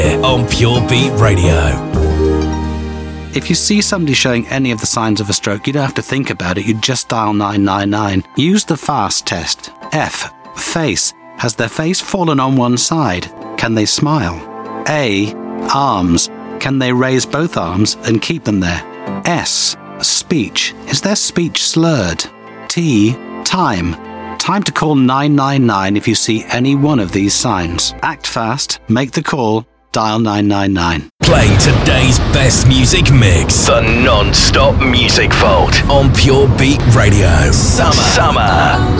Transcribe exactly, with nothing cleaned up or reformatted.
on Pure Beat Radio. If you see somebody showing any of the signs of a stroke, you don't have to think about it, you just dial nine nine nine. Use the FAST test. F. Face. Has their face fallen on one side? Can they smile? A. Arms. Can they raise both arms and keep them there? S. Speech. Is their speech slurred? T. Time. Time to call nine nine nine if you see any one of these signs. Act fast, make the call, dial nine nine nine. Playing today's best music mix. The non-stop music vault on Pure Beat Radio. Summer. Summer.